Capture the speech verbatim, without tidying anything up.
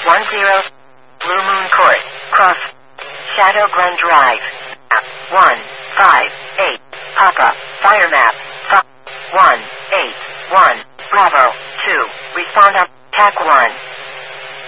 one zero. Blue Moon Court. Cross. Shadow Glen Drive. one five eight. Papa. Fire map.